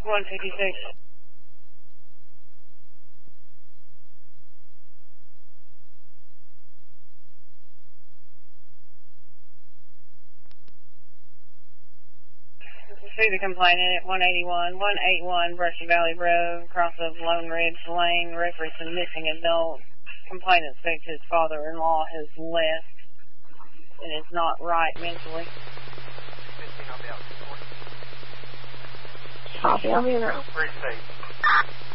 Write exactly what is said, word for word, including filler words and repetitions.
one fifty-six. See the complainant at one eighty-one, one eighty-one Brushy Valley Road, cross of Lone Ridge Lane, referencing missing adult. Complainant states his father-in-law has left and is not right mentally. Copy, I'll be in the room. Pretty safe.